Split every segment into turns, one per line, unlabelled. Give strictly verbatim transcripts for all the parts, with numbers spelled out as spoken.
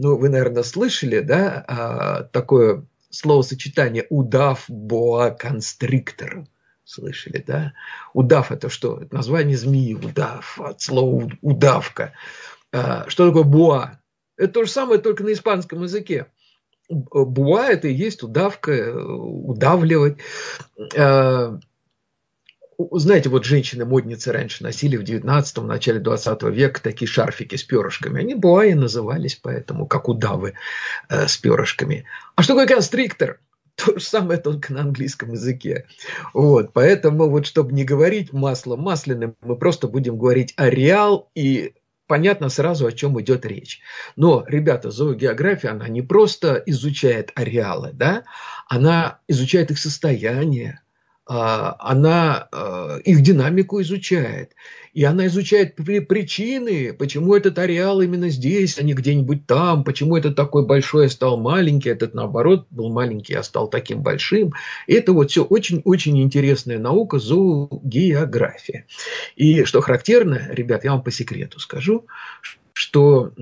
Ну, вы, наверное, слышали, да, а, такое словосочетание удав, боа, констриктор. Слышали, да? Удав – это что? Это название змеи, удав, от слова удавка. А, что такое боа? Это то же самое, только на испанском языке. Буа – это и есть удавка, удавливать. А, знаете, вот женщины-модницы раньше носили в девятнадцатом, начале двадцатого века такие шарфики с перышками. Они буаи назывались, поэтому как удавы э, с перышками. А что такое констриктор? То же самое, только на английском языке. Вот, поэтому вот, чтобы не говорить масло масляным, мы просто будем говорить ареал, и понятно сразу, о чем идет речь. Но, ребята, зоогеография, она не просто изучает ареалы, да? Она изучает их состояние, она их динамику изучает. И она изучает причины, почему этот ареал именно здесь, а не где-нибудь там, почему этот такой большой, а стал маленький, этот наоборот был маленький, а стал таким большим. И это вот все очень-очень интересная наука, зоогеография. И что характерно, ребят, я вам по секрету скажу, что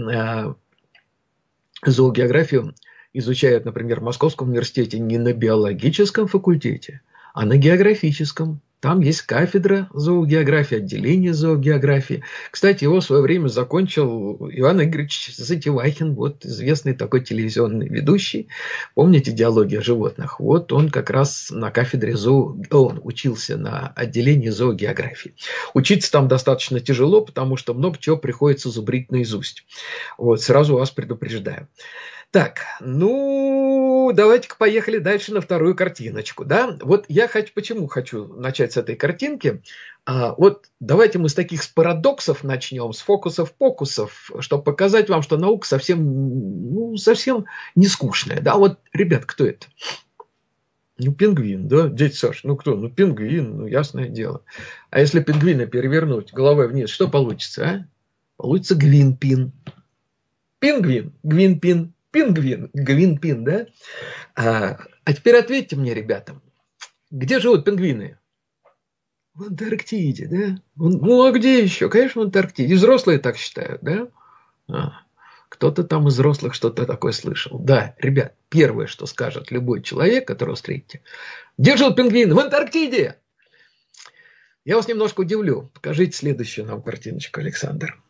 зоогеографию изучают, например, в Московском университете не на биологическом факультете, а на географическом. Там есть кафедра зоогеографии, отделение зоогеографии. Кстати, его в свое время закончил Иван Игоревич Затевахин, вот известный такой телевизионный ведущий. Помните «Диалоги о животных»? Вот он как раз на кафедре зоо... Он учился на отделении зоогеографии. Учиться там достаточно тяжело, потому что много чего приходится зубрить наизусть. Вот, сразу вас предупреждаю. Так, ну, давайте-ка поехали дальше на вторую картиночку, да? Вот я хочу, почему хочу начать с этой картинки? А, вот давайте мы с таких с парадоксов начнем, с фокусов-покусов, чтобы показать вам, что наука совсем, ну, совсем не скучная, да? Вот, ребят, кто это? Ну, пингвин, да, дядя Саш, ну кто? Ну, пингвин, ну, ясное дело. А если пингвина перевернуть головой вниз, что получится, а? Получится гвинпин. Пингвин, гвинпин. Пингвин, гвинпин, да? А, а теперь ответьте мне, ребята, где живут пингвины? В Антарктиде, да? Ну, а где еще? Конечно, в Антарктиде. И взрослые так считают, да? А, кто-то там из взрослых что-то такое слышал. Да, ребят, первое, что скажет любой человек, которого встретите. Где живут пингвины? В Антарктиде! Я вас немножко удивлю. Покажите следующую нам картиночку, Александр.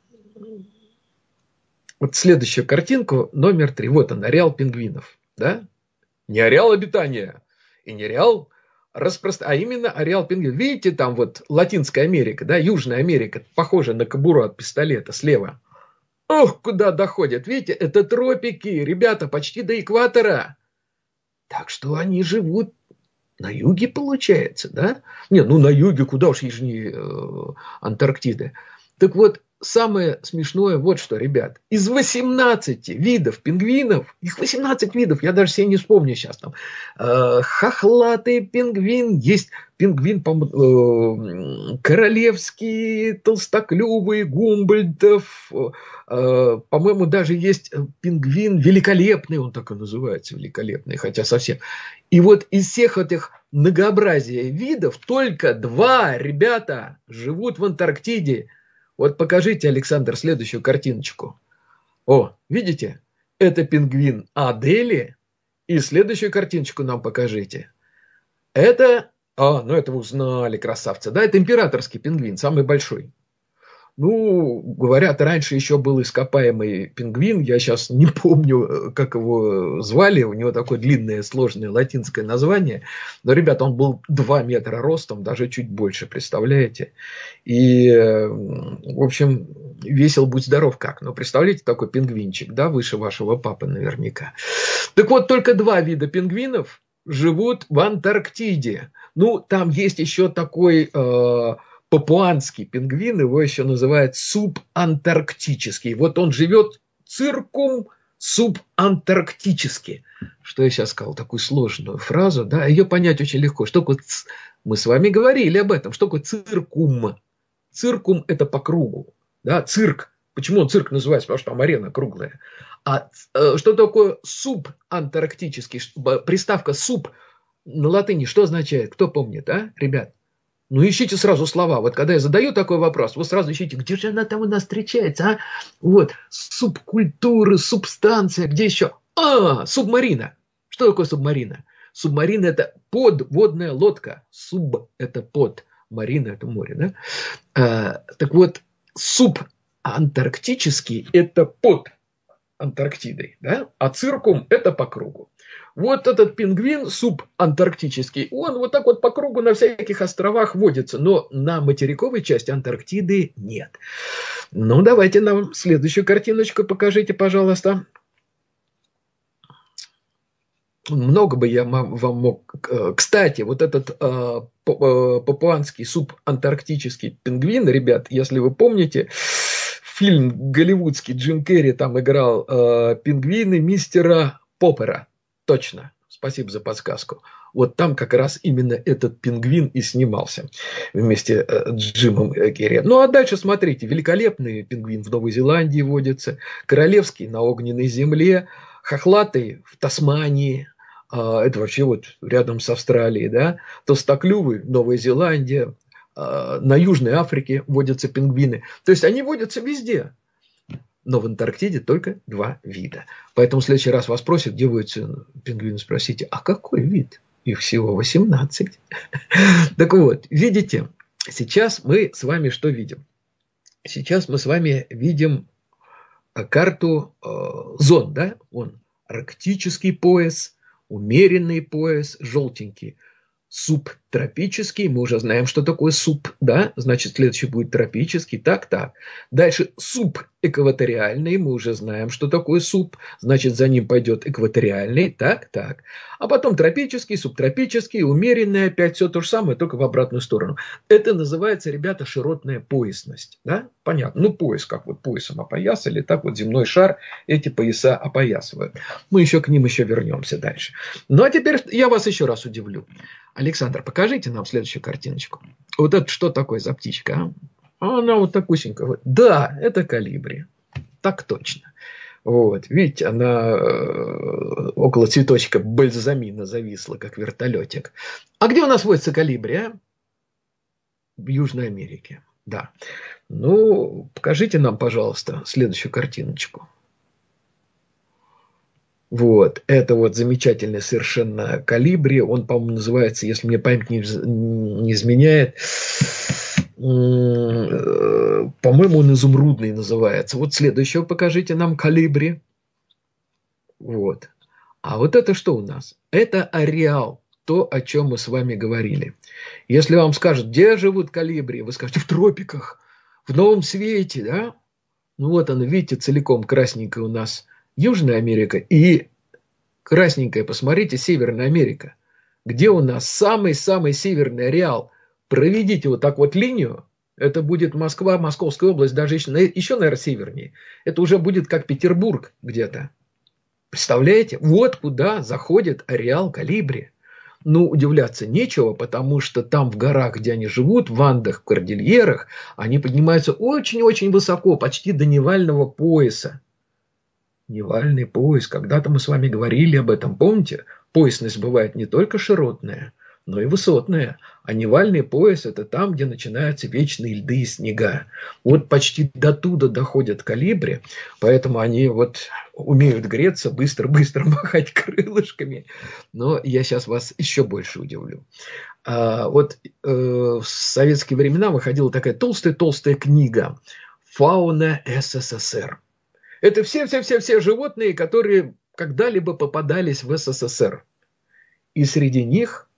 Вот следующую картинку, номер три. Вот он, ареал пингвинов. Да? Не ареал обитания и не ареал распространения, а именно ареал пингвинов. Видите, там вот Латинская Америка, да, Южная Америка, похожа на кобуру от пистолета слева. Ох, куда доходят. Видите, это тропики, ребята, почти до экватора. Так что они живут на юге, получается, да? Не, ну на юге, куда уж южнее э, Антарктиды. Так вот, самое смешное вот что, ребят. Из восемнадцати видов пингвинов, их восемнадцать видов, я даже себе не вспомню сейчас там. Э, хохлатый пингвин, есть пингвин э, королевский, толстоклювый, Гумбольдтов. Э, по-моему, даже есть пингвин великолепный, он так и называется, великолепный, хотя совсем. И вот из всех этих многообразия видов только два, ребята, живут в Антарктиде. Вот покажите, Александр, следующую картиночку. О, видите? Это пингвин Адели. И следующую картиночку нам покажите. Это... А, ну это вы узнали, красавцы. Да, это императорский пингвин, самый большой. Ну, говорят, раньше еще был ископаемый пингвин. Я сейчас не помню, как его звали. У него такое длинное, сложное латинское название. Но, ребята, он был два метра ростом, даже чуть больше, представляете? И, в общем, весел, будь здоров как. Но представляете, такой пингвинчик, да, выше вашего папы наверняка. Так вот, только два вида пингвинов живут в Антарктиде. Ну, там есть еще такой... Э, папуанский пингвин, его еще называют субантарктический. Вот он живет циркум субантарктически. Что я сейчас сказал, такую сложную фразу, да, ее понять очень легко. Что такое, мы с вами говорили об этом, что такое циркум? Циркум – это по кругу, да, цирк. Почему он цирк называется? Потому что там арена круглая. А что такое субантарктический? Приставка суб на латыни что означает? Кто помнит, а, ребят? Ну, ищите сразу слова. Вот когда я задаю такой вопрос, вы сразу ищите, где же она там у нас встречается, а? Вот, субкультуры, субстанция, где еще? А, субмарина. Что такое субмарина? Субмарина – это подводная лодка. Суб – это под, марина – это море, да? А, так вот, субантарктический – это под Антарктидой, да? А циркум – это по кругу. Вот этот пингвин субантарктический, он вот так вот по кругу на всяких островах водится, но на материковой части Антарктиды нет. Ну, давайте нам следующую картиночку покажите, пожалуйста. Много бы я вам мог... Кстати, вот этот э, папуанский субантарктический пингвин, ребят, если вы помните, фильм голливудский, Джим Керри там играл э, пингвины мистера Поппера. Точно. Спасибо за подсказку. Вот там как раз именно этот пингвин и снимался вместе с Джимом Керри. Ну, а дальше смотрите. Великолепный пингвин в Новой Зеландии водится. Королевский на огненной земле. Хохлатый в Тасмании. Это вообще вот рядом с Австралией, да. Толстоклювый, Новая Зеландия. На Южной Африке водятся пингвины. То есть они водятся везде. Но в Антарктиде только два вида. Поэтому в следующий раз вас спросят, где водятся пингвины, спросите, а какой вид? Их всего восемнадцать. Так вот, видите, сейчас мы с вами что видим? Сейчас мы с вами видим карту э, зон, да? Вон, арктический пояс, умеренный пояс, желтенький. Субтропический, мы уже знаем, что такое суб, да, значит, следующий будет тропический, так, так. Дальше субэкваториальный, мы уже знаем, что такое суб, значит, за ним пойдет экваториальный, так, так. А потом тропический, субтропический, умеренный, опять все то же самое, только в обратную сторону. Это называется, ребята, широтная поясность, да, понятно, ну, пояс, как вот поясом опоясали, так вот земной шар эти пояса опоясывают. Мы еще к ним еще вернемся дальше. Ну, а теперь я вас еще раз удивлю. Александр, покажите нам следующую картиночку. Вот это что такое за птичка? А? Она вот такусенькая. Да, это колибри. Так точно. Вот, видите, она около цветочка бальзамина зависла, как вертолетик. А где у нас водится колибри, а? В Южной Америке. Да. Ну, покажите нам, пожалуйста, следующую картиночку. Вот, это вот замечательный совершенно колибри. Он, по-моему, называется, если мне память не, не изменяет, по-моему, он изумрудный называется. Вот следующего покажите нам колибри. Вот. А вот это что у нас? Это ареал. То, о чем мы с вами говорили. Если вам скажут, где живут колибри, вы скажете, в тропиках, в Новом Свете, да? Ну вот оно, видите, целиком красненькое у нас Южная Америка и красненькая, посмотрите, Северная Америка. Где у нас самый-самый северный ареал? Проведите вот так вот линию. Это будет Москва, Московская область, даже еще, еще, наверное, севернее. Это уже будет как Петербург где-то. Представляете? Вот куда заходит ареал колибри. Ну, удивляться нечего, потому что там в горах, где они живут, в Андах, в Кордильерах, они поднимаются очень-очень высоко, почти до Невального пояса. Невальный пояс. Когда-то мы с вами говорили об этом. Помните? Поясность бывает не только широтная, но и высотная. А Невальный пояс – это там, где начинаются вечные льды и снега. Вот почти до туда доходят колибри, поэтому они вот умеют греться, быстро-быстро махать крылышками. Но я сейчас вас еще больше удивлю. А вот э, в советские времена выходила такая толстая-толстая книга «Фауна СССР». Это все-все-все-все животные, которые когда-либо попадались в СССР. И среди них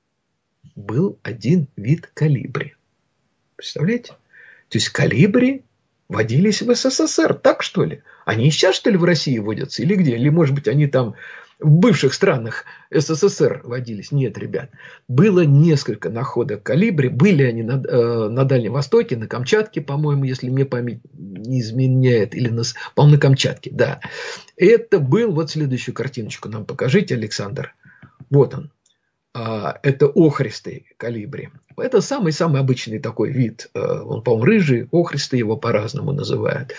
был один вид колибри. Представляете? То есть колибри водились в СССР. Так что ли? Они и сейчас, что ли, в России водятся? Или где? Или, может быть, они там в бывших странах СССР водились? Нет, ребят. Было несколько находок колибри. Были они на, э, на Дальнем Востоке, на Камчатке, по-моему, если мне память не изменяет. Или, на, по-моему, на Камчатке, да. Это был... Вот следующую картиночку нам покажите, Александр. Вот он. А, это охристый колибри. Это самый-самый обычный такой вид. Он, по-моему, рыжий, охристый, его по-разному называют.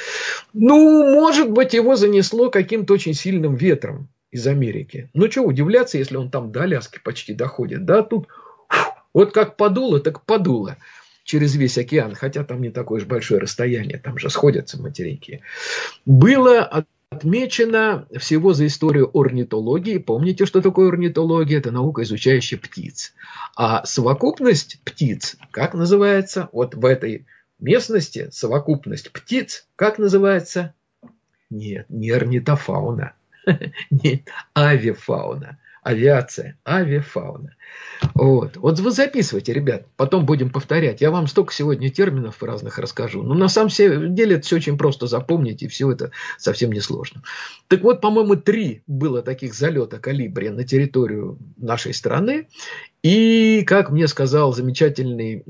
Ну, может быть, его занесло каким-то очень сильным ветром из Америки. Ну, что удивляться, если он там до Аляски почти доходит. Да, тут вот как подуло, так подуло. через весь океан, хотя там не такое уж большое расстояние, там же сходятся материки, было отмечено всего за историю орнитологии. Помните, что такое орнитология? Это наука, изучающая птиц. А совокупность птиц, как называется? Вот в этой местности совокупность птиц, как называется? Нет, не орнитофауна, нет, авиафауна. Авиация, авиафауна. Вот. Вот вы записывайте, ребят, потом будем повторять. Я вам столько сегодня терминов разных расскажу. Но на самом деле это все очень просто запомнить, и все это совсем не сложно. Так вот, по-моему, три было таких залета колибри на территорию нашей страны. И, как мне сказал замечательный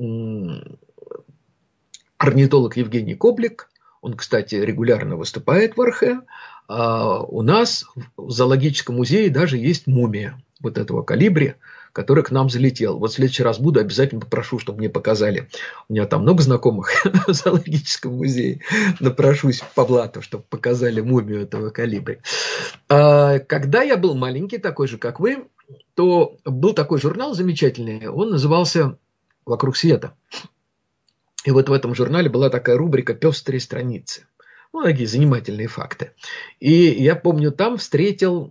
орнитолог Евгений Коблик, он, кстати, регулярно выступает в Архе, у нас в зоологическом музее даже есть мумия вот этого колибри, который к нам залетел. Вот в следующий раз буду, обязательно попрошу, чтобы мне показали. У меня там много знакомых в зоологическом музее. Напрошусь по блату, чтобы показали мумию этого колибри. Когда я был маленький, такой же, как вы, то был такой журнал замечательный. Он назывался «Вокруг света». И вот в этом журнале была такая рубрика «Пестрые страницы». Ну, такие занимательные факты. И я помню, там встретил,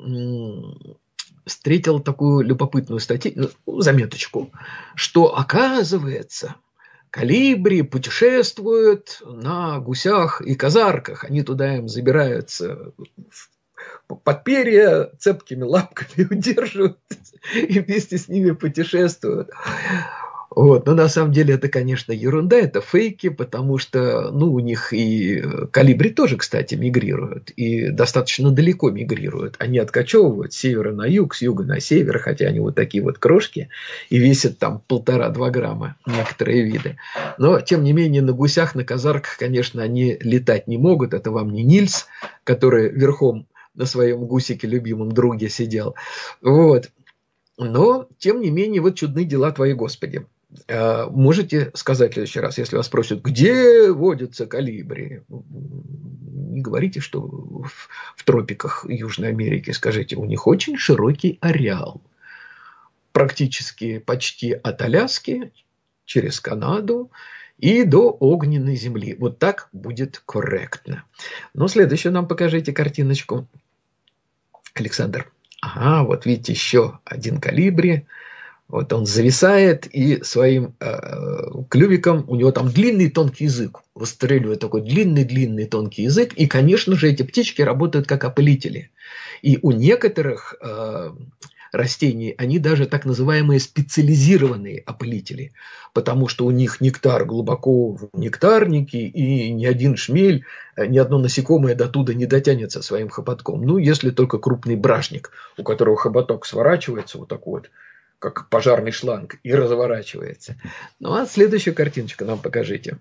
встретил такую любопытную статью, заметочку, что, оказывается, колибри путешествуют на гусях и казарках. Они туда им забираются под перья, цепкими лапками удерживают и вместе с ними путешествуют. Вот. Но на самом деле это, конечно, ерунда, это фейки, потому что ну, у них и колибри тоже, кстати, мигрируют, и достаточно далеко мигрируют. Они откачевывают с севера на юг, с юга на север, хотя они вот такие вот крошки, и весят там полтора-два грамма некоторые виды. Но, тем не менее, на гусях, на казарках, конечно, они летать не могут. Это вам не Нильс, который верхом на своем гусике любимом друге сидел. Вот. Но, тем не менее, вот чудны дела твои, Господи. Можете сказать в следующий раз, если вас спросят, где водятся колибри? Не говорите, что в, в тропиках Южной Америки. Скажите, у них очень широкий ареал. Практически почти от Аляски через Канаду и до огненной земли. Вот так будет корректно. Но следующую нам покажите картиночку. Александр. Ага, вот видите, еще один колибри. Вот он зависает и своим э, клювиком, у него там длинный тонкий язык, выстреливает такой длинный-длинный тонкий язык. И, конечно же, эти птички работают как опылители. И у некоторых э, растений они даже так называемые специализированные опылители, потому что у них нектар глубоко в нектарнике, и ни один шмель, ни одно насекомое до туда не дотянется своим хоботком. Ну, если только крупный бражник, у которого хоботок сворачивается вот так вот, как пожарный шланг, и разворачивается. Ну, а следующую картиночку нам покажите.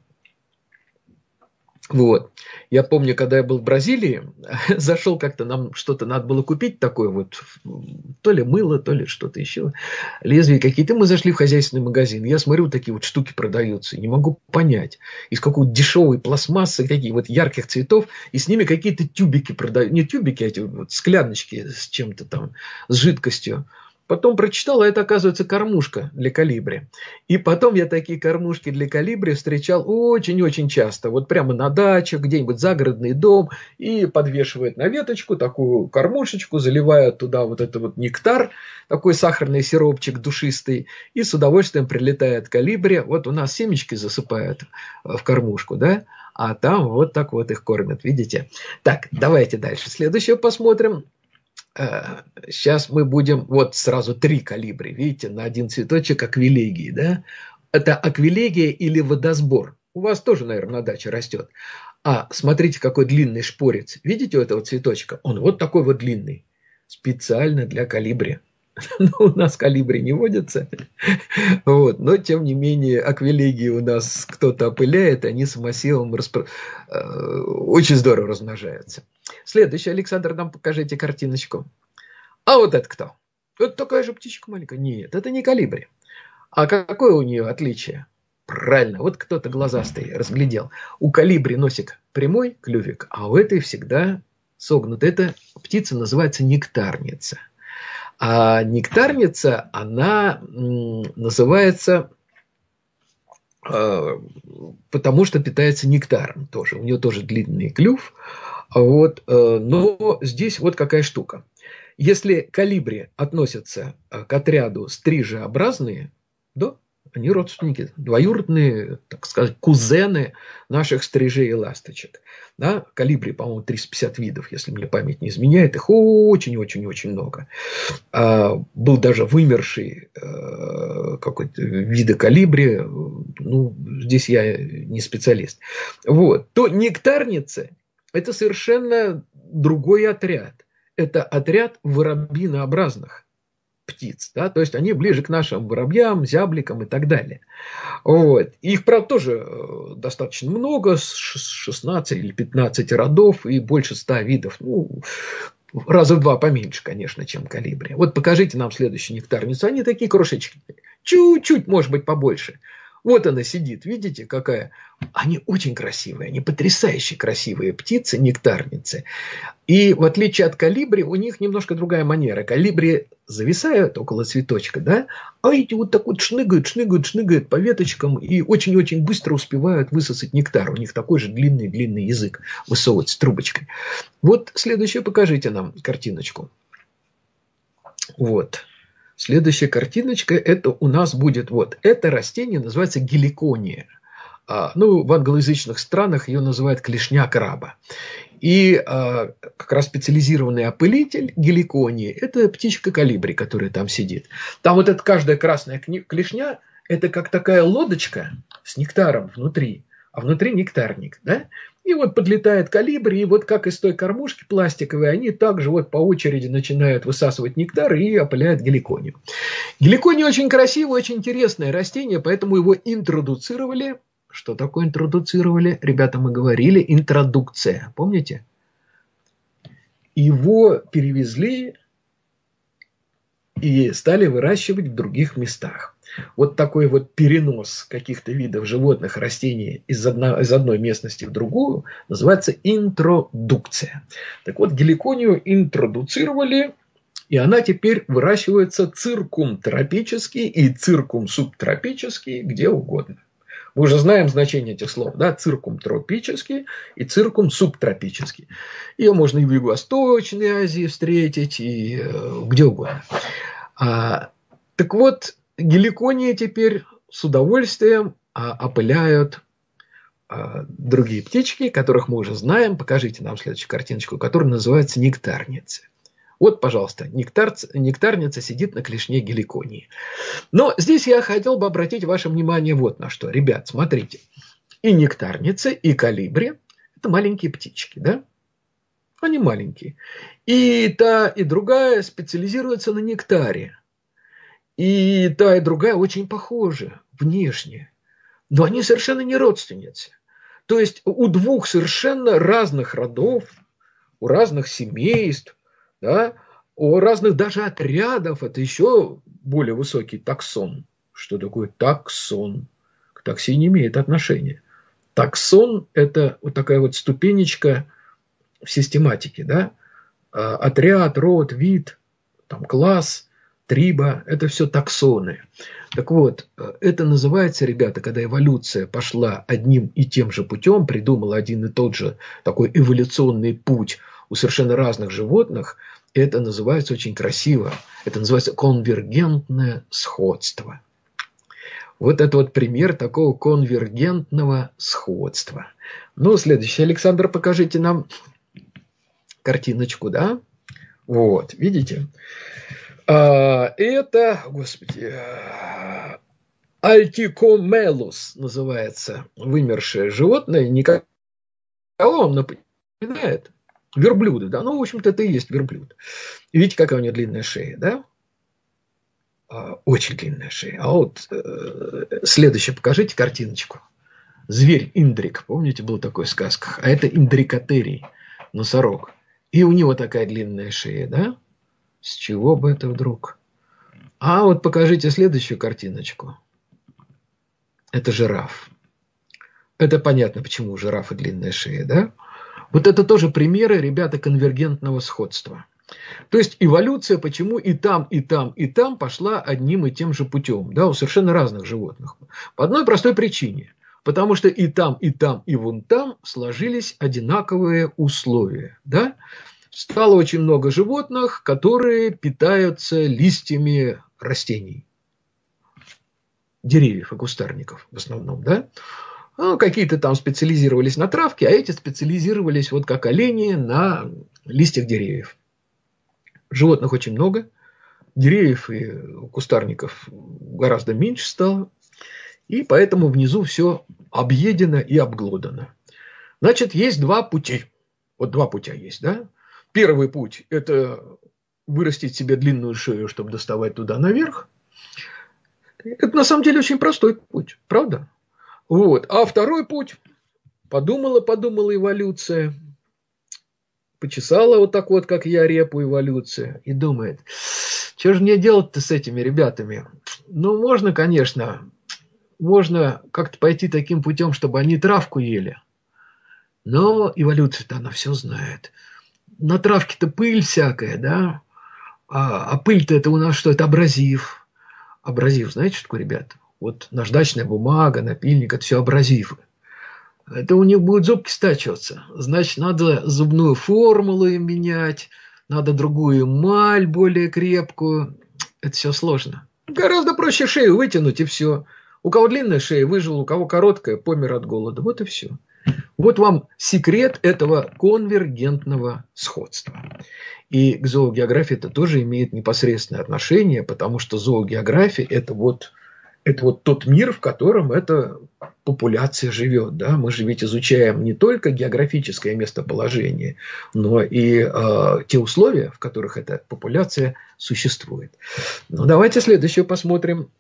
Вот. Я помню, когда я был в Бразилии, зашел как-то, нам что-то надо было купить такое вот, то ли мыло, то ли что-то еще, лезвия какие-то. Мы зашли в хозяйственный магазин. Я смотрю, такие вот штуки продаются. Не могу понять, из какой-то дешевой пластмассы, такие вот ярких цветов, и с ними какие-то тюбики продают. Не тюбики, а эти вот скляночки с чем-то там, с жидкостью. Потом прочитал, а это, оказывается, кормушка для колибри. И потом я такие кормушки для колибри встречал очень-очень часто. Вот прямо на даче, где-нибудь загородный дом. И подвешивает на веточку такую кормушечку, заливает туда вот этот вот нектар, такой сахарный сиропчик душистый. И с удовольствием прилетает колибри. Вот у нас семечки засыпают в кормушку, да? А там вот так вот их кормят, видите? Так, давайте дальше. Следующее посмотрим. Сейчас мы будем, вот сразу три колибри, видите, на один цветочек аквилегии, да? Это аквилегия или водосбор. У вас тоже, наверное, на даче растет. А смотрите, какой длинный шпорец. Видите у этого цветочка? Он вот такой вот длинный. Специально для колибри. Но у нас колибри не водятся. Вот. Но, тем не менее, аквилегии у нас кто-то опыляет, они с массивом распро... очень здорово размножаются. Следующий, Александр, нам покажите картиночку. А вот это кто? Вот такая же птичка маленькая. Нет, это не колибри. А какое у нее отличие? Правильно, вот кто-то глазастый разглядел. У колибри носик прямой, клювик, а у этой всегда согнут. Эта птица называется нектарница. А нектарница, она м, называется потому что питается нектаром тоже. У нее тоже длинный клюв. Вот. Но здесь вот какая штука. Если колибри относятся к отряду стрижеобразные, да, они родственники, двоюродные, так сказать, кузены наших стрижей и ласточек. Да? Колибри, по-моему, триста пятьдесят видов, если мне память не изменяет. Их очень-очень-очень много. А, был даже вымерший а, какой-то вида колибри. Ну, здесь я не специалист. Вот. То нектарницы – это совершенно другой отряд. Это отряд воробьинообразных птиц, да, то есть они ближе к нашим воробьям, зябликам и так далее. Вот. Их, правда, тоже достаточно много, шестнадцать или пятнадцать родов и больше ста видов. Ну, раза в два поменьше, конечно, чем колибри. Вот покажите нам следующую нектарницу. Они такие крошечки, чуть-чуть, может быть, побольше. Вот она сидит, видите, какая? Они очень красивые, они потрясающе красивые птицы, нектарницы. И в отличие от колибри, у них немножко другая манера. Колибри зависают около цветочка, да? А эти вот так вот шныгают, шныгают, шныгают по веточкам и очень-очень быстро успевают высосать нектар. У них такой же длинный-длинный язык высовывать с трубочкой. Вот следующее покажите нам картиночку. Вот. Следующая картиночка, это у нас будет вот. Это растение называется геликония. А, ну, в англоязычных странах ее называют клешня краба. И а, как раз специализированный опылитель геликонии – это птичка колибри, которая там сидит. Там вот эта каждая красная клешня – это как такая лодочка с нектаром внутри, а внутри нектарник, да? И вот подлетает колибри, и вот как из той кормушки пластиковой, они также вот по очереди начинают высасывать нектар и опыляют геликонию. Геликония очень красивое, очень интересное растение, поэтому его интродуцировали. Что такое интродуцировали? Ребята, мы говорили, интродукция. Помните? Его перевезли и стали выращивать в других местах. Вот такой вот перенос каких-то видов животных, растений из, одно, из одной местности в другую называется интродукция. Так вот, геликонию интродуцировали, и она теперь выращивается циркумтропически и циркумсубтропически где угодно. Мы уже знаем значение этих слов, да, циркумтропический и циркумсубтропический. Ее можно и в Юго-Восточной Азии встретить, и э, где угодно. А, так вот, геликония теперь с удовольствием а, опыляют а, другие птички, которых мы уже знаем. Покажите нам следующую картиночку, которая называется нектарницы. Вот, пожалуйста, нектар, нектарница сидит на клешне геликонии. Но здесь я хотел бы обратить ваше внимание вот на что. Ребят, смотрите. И нектарницы, и колибри – это маленькие птички, да? Они маленькие. И та, и другая специализируется на нектаре. И та, и другая очень похожи внешне. Но они совершенно не родственницы. То есть у двух совершенно разных родов, у разных семейств, да, у разных даже отрядов, это еще более высокий таксон. Что такое таксон? К такси не имеет отношения. Таксон – это вот такая вот ступенечка в систематике, да? Отряд, род, вид, там, класс, триба – это все таксоны. Так вот, это называется, ребята, когда эволюция пошла одним и тем же путем, придумала один и тот же такой эволюционный путь у совершенно разных животных, это называется очень красиво. Это называется конвергентное сходство. Вот это вот пример такого конвергентного сходства. Ну, следующий, Александр, покажите нам картиночку, да? Вот, видите? Это, господи, альтикомелус называется вымершее животное. Никого вам напоминает? Верблюды, да? Ну, в общем-то, это и есть верблюд. Видите, какая у него длинная шея, да? Очень длинная шея. А вот э, следующее, покажите картиночку. Зверь индрик, помните, был такой в сказках? А это индрикотерий, носорог. И у него такая длинная шея, да? С чего бы это вдруг? А вот покажите следующую картиночку. Это жираф. Это понятно, почему у жирафа длинная шея, да? Вот это тоже примеры, ребята, конвергентного сходства. То есть эволюция почему и там, и там, и там пошла одним и тем же путем, да, у совершенно разных животных. По одной простой причине. Потому что и там, и там, и вон там сложились одинаковые условия. Да? Стало очень много животных, которые питаются листьями растений. Деревьев и кустарников в основном. Да? Ну, какие-то там специализировались на травке, а эти специализировались, вот как олени, на листьях деревьев. Животных очень много, деревьев и кустарников гораздо меньше стало, и поэтому внизу все объедено и обглодано. Значит, есть два пути. Вот два путя есть, да? Первый путь – это вырастить себе длинную шею, чтобы доставать туда наверх. Это на самом деле очень простой путь, правда? Вот. А второй путь – подумала, подумала эволюция, почесала вот так вот, как я, репу эволюция, и думает, что же мне делать-то с этими ребятами? Ну, можно, конечно, можно как-то пойти таким путем, чтобы они травку ели. Но эволюция-то она все знает. На травке-то пыль всякая, да? А, а пыль-то это у нас что? Это абразив. Абразив, знаете, что такое, ребята? Вот наждачная бумага, напильник – это все абразивы. Это у них будут зубки стачиваться. Значит, надо зубную формулу им менять, надо другую эмаль, более крепкую. Это все сложно. Гораздо проще шею вытянуть, и все. У кого длинная шея, выжил, у кого короткая, помер от голода. Вот и все. Вот вам секрет этого конвергентного сходства. И к зоогеографии это тоже имеет непосредственное отношение, потому что зоогеография – это вот, это вот тот мир, в котором эта популяция живет. Да? Мы же ведь изучаем не только географическое местоположение, но и э, те условия, в которых эта популяция существует. Ну, давайте следующее посмотрим.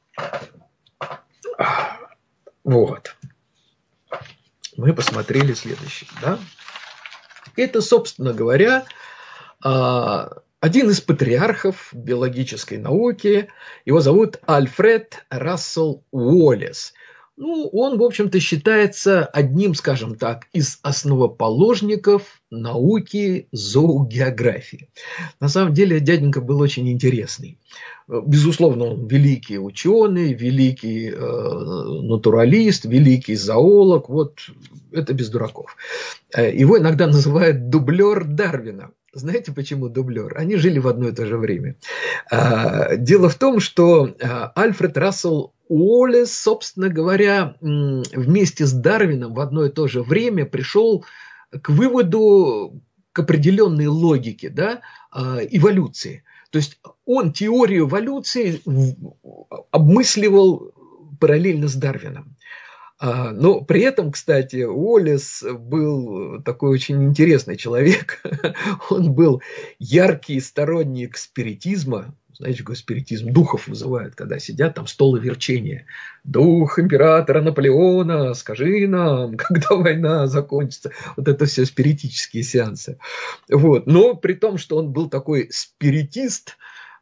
Вот. Мы посмотрели следующее. Да? Это, собственно говоря, один из патриархов биологической науки. Его зовут Альфред Рассел Уоллес. Ну, он, в общем-то, считается одним, скажем так, из основоположников науки зоогеографии. На самом деле, дяденька был очень интересный. Безусловно, он великий ученый, великий э, натуралист, великий зоолог. Вот это без дураков. Его иногда называют дублер Дарвина. Знаете, почему дублер? Они жили в одно и то же время. Дело в том, что Альфред Рассел Уоллес, собственно говоря, вместе с Дарвином в одно и то же время пришел к выводу, к определенной логике, да, эволюции. То есть он теорию эволюции обмысливал параллельно с Дарвином. Но при этом, кстати, Уоллес был такой очень интересный человек. Он был яркий сторонник спиритизма. Знаете, какой спиритизм? Духов вызывают, когда сидят там столоверчения. Дух императора Наполеона, скажи нам, когда война закончится. Вот это все спиритические сеансы. Вот. Но при том, что он был такой спиритист,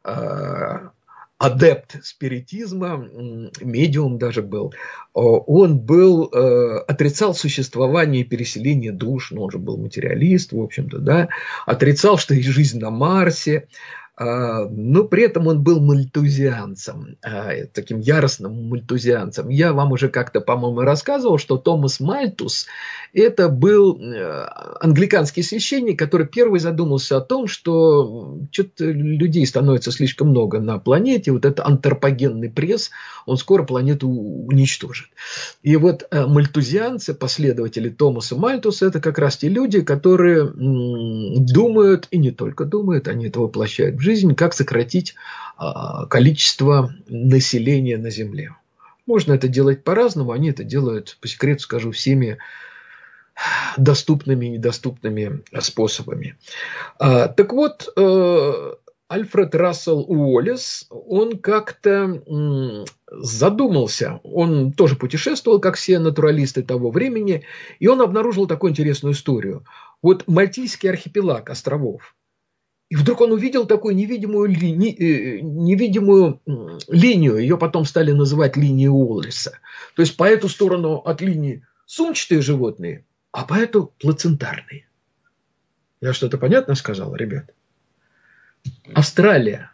адепт спиритизма, медиум даже был, он был, отрицал существование и переселение душ, ну, он же был материалист, в общем-то, да, отрицал, что есть жизнь на Марсе, но при этом он был мальтузианцем, таким яростным мальтузианцем. Я вам уже как-то, по-моему, рассказывал, что Томас Мальтус – это был англиканский священник, который первый задумался о том, что что-то людей становится слишком много на планете, вот этот антропогенный пресс, он скоро планету уничтожит. И вот мальтузианцы, последователи Томаса Мальтуса, это как раз те люди, которые думают, и не только думают, они это воплощают в жизнь, жизнь, как сократить а, количество населения на Земле. Можно это делать по-разному, они это делают, по секрету скажу, всеми доступными и недоступными способами. А, так вот, э, Альфред Рассел Уоллес, он как-то м, задумался, он тоже путешествовал, как все натуралисты того времени, и он обнаружил такую интересную историю. Вот Мальтийский архипелаг островов. И вдруг он увидел такую невидимую, ли, не, невидимую линию, ее потом стали называть линией Уоллеса. То есть по эту сторону от линии сумчатые животные, а по эту плацентарные. Я что-то понятно сказал, ребят? Австралия.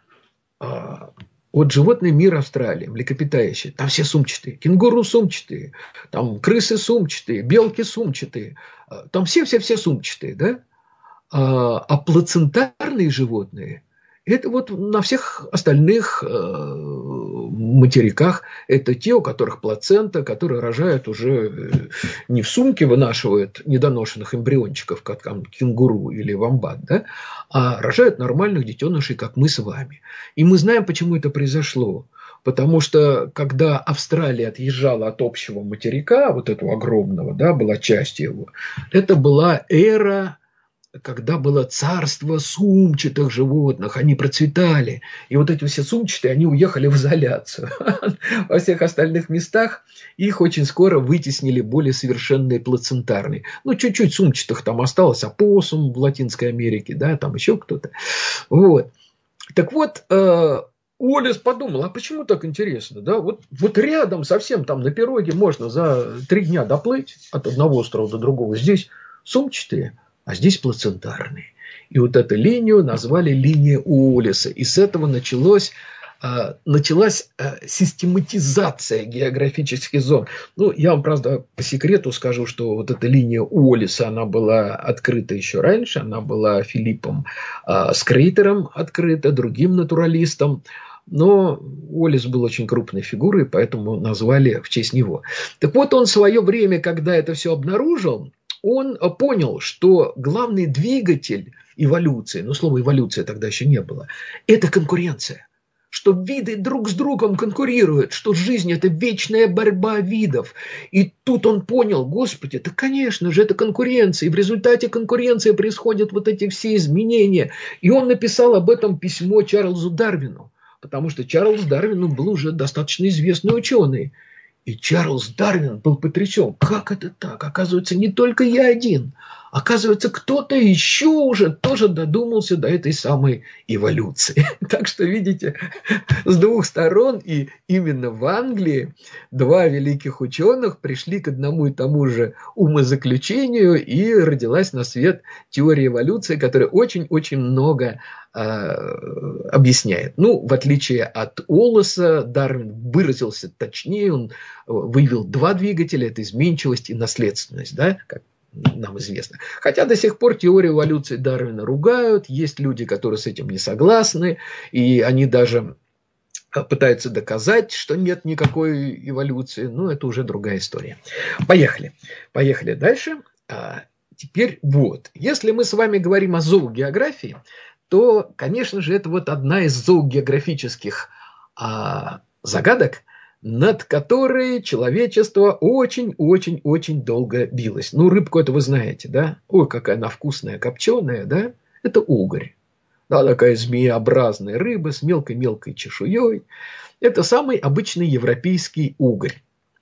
Вот животный мир Австралии, млекопитающие, там все сумчатые. Кенгуру сумчатые, там крысы сумчатые, белки сумчатые. Там все-все-все сумчатые, да? А плацентарные животные, это вот на всех остальных материках, это те, у которых плацента, которые рожают уже не в сумке, вынашивают недоношенных эмбриончиков, как там кенгуру или вомбат, да, а рожают нормальных детенышей, как мы с вами. И мы знаем, почему это произошло. Потому что, когда Австралия отъезжала от общего материка, вот этого огромного, да, была часть его, это была эра, когда было царство сумчатых животных, они процветали. И вот эти все сумчатые, они уехали в изоляцию. Во всех остальных местах их очень скоро вытеснили более совершенные плацентарные. Ну, чуть-чуть сумчатых там осталось, опоссум в Латинской Америке, да, там еще кто-то. Вот. Так вот, Уоллес подумал, а почему так интересно? Да? Вот, вот рядом совсем там на пироге можно за три дня доплыть от одного острова до другого. Здесь сумчатые, а здесь плацентарные. И вот эту линию назвали линией Уоллеса. И с этого началось, э, началась э, систематизация географических зон. Ну, я вам, правда, по секрету скажу, что вот эта линия Уоллеса, она была открыта еще раньше. Она была Филиппом э, Скрейтером открыта, другим натуралистом. Но Уоллес был очень крупной фигурой, поэтому назвали в честь него. Так вот, он в свое время, когда это все обнаружил, он понял, что главный двигатель эволюции, ну, слова эволюция тогда еще не было, это конкуренция. Что виды друг с другом конкурируют, что жизнь – это вечная борьба видов. И тут он понял, господи, да, конечно же, это конкуренция. И в результате конкуренции происходят вот эти все изменения. И он написал об этом письмо Чарльзу Дарвину. Потому что Чарльз Дарвин был уже достаточно известный ученый. И Чарльз Дарвин был потрясен. Как это так? Оказывается, не только я один. Оказывается, кто-то еще уже тоже додумался до этой самой эволюции. Так что, видите, с двух сторон, и именно в Англии два великих ученых пришли к одному и тому же умозаключению, и родилась на свет теория эволюции, которая очень-очень много э, объясняет. Ну, в отличие от Уоллеса, Дарвин выразился точнее, он выявил два двигателя, это изменчивость и наследственность, да, как нам известно. Хотя до сих пор теорию эволюции Дарвина ругают, есть люди, которые с этим не согласны, и они даже пытаются доказать, что нет никакой эволюции, но это уже другая история. Поехали. Поехали дальше. А теперь вот, если мы с вами говорим о зоогеографии, то, конечно же, это вот одна из зоогеографических а, загадок, над которой человечество очень-очень-очень долго билось. Ну, рыбку это вы знаете, да? Ой, какая она вкусная, копченая, да? Это угорь. Да, такая змееобразная рыба с мелкой-мелкой чешуей. Это самый обычный европейский угорь.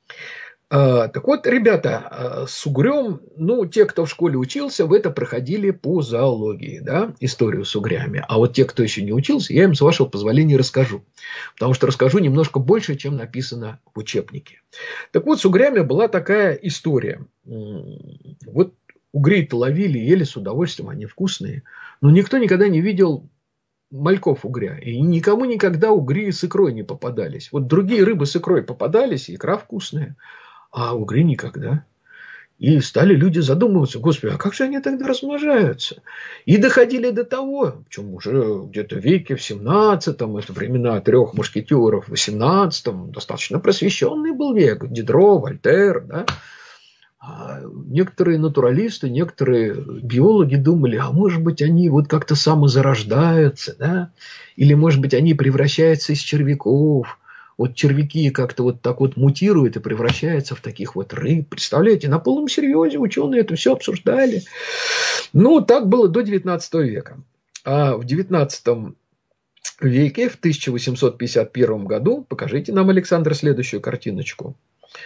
А, так вот, ребята, с угрем, ну, те, кто в школе учился, вы это проходили по зоологии, да, историю с угрями. А вот те, кто еще не учился, я им, с вашего позволения, расскажу. Потому что расскажу немножко больше, чем написано в учебнике. Так вот, с угрями была такая история. Вот угрей-то ловили, ели с удовольствием, они вкусные. Но никто никогда не видел мальков угря. И никому никогда угри с икрой не попадались. Вот другие рыбы с икрой попадались, и икра вкусная. А угри никогда. И стали люди задумываться, господи, а как же они тогда размножаются? И доходили до того, причем уже где-то в веке в семнадцатом, это времена трех мушкетеров, в восемнадцатом, достаточно просвещенный был век, Дидро, Вольтер, да. А некоторые натуралисты, некоторые биологи думали, а может быть они вот как-то самозарождаются, да, или может быть они превращаются из червяков. Вот червяки как-то вот так вот мутируют и превращаются в таких вот рыб. Представляете, на полном серьезе ученые это все обсуждали. Ну, так было до девятнадцатого века. А в девятнадцатом веке, в тысяча восемьсот пятьдесят первом году, покажите нам, Александр, следующую картиночку.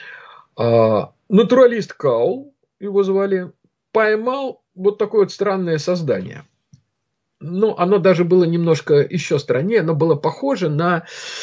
А, натуралист Каул, его звали, поймал вот такое вот странное создание. Ну, оно даже было немножко еще страннее, оно было похоже на...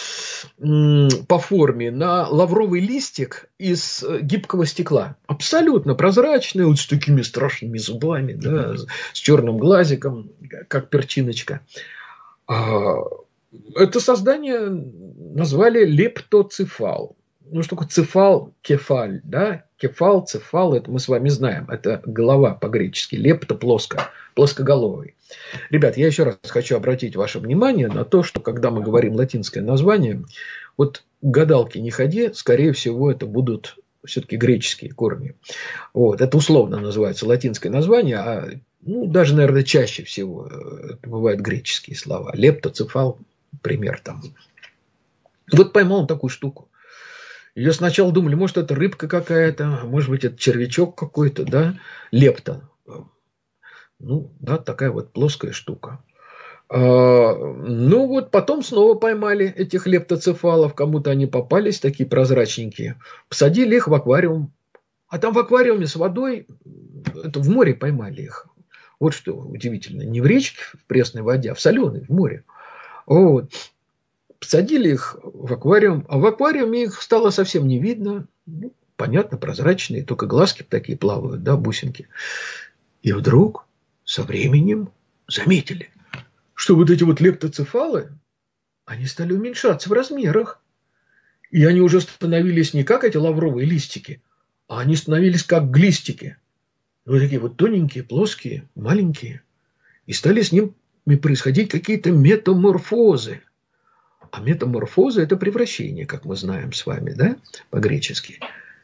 по форме на лавровый листик из гибкого стекла. Абсолютно прозрачный, вот с такими страшными зубами, да, с черным глазиком, как перчиночка. А, это создание назвали лептоцефал. Ну, что такое цефал, кефаль, да? Кефал, цефал, это мы с вами знаем. Это голова по-гречески. Лепто плоско, плоскоголовый. Ребят, я еще раз хочу обратить ваше внимание на то, что когда мы говорим латинское название, вот гадалки не ходи, скорее всего, это будут все-таки греческие корни. Вот, это условно называется латинское название, а ну, даже, наверное, чаще всего это бывают греческие слова. Лептоцефал, пример там. Вот поймал он такую штуку. Ее сначала думали, может, это рыбка какая-то, может быть, это червячок какой-то, да, лепта. Ну, да, такая вот плоская штука. А, ну, вот потом снова поймали этих лептоцефалов, кому-то они попались, такие прозрачненькие, посадили их в аквариум. А там в аквариуме с водой, это в море поймали их. Вот что удивительно, не в речке, в пресной воде, а в соленой, в море. Вот. Посадили их в аквариум, а в аквариуме их стало совсем не видно. Ну, понятно, прозрачные, только глазки такие плавают, да, бусинки. И вдруг со временем заметили, что вот эти вот лептоцефалы, они стали уменьшаться в размерах. И они уже становились не как эти лавровые листики, а они становились как глистики. Вот такие вот тоненькие, плоские, маленькие. И стали с ними происходить какие-то метаморфозы. А метаморфоза – это превращение, как мы знаем с вами, да, по-гречески.